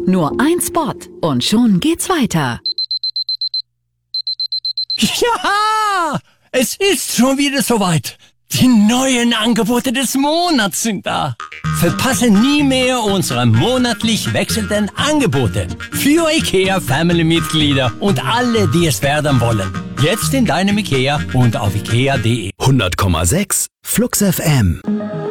Nur ein Spot und schon geht's weiter. Ja, es ist schon wieder soweit. Die neuen Angebote des Monats sind da. Verpasse nie mehr unsere monatlich wechselnden Angebote für IKEA Family-Mitglieder und alle, die es werden wollen. Jetzt in deinem IKEA und auf ikea.de. 100,6 Flux FM.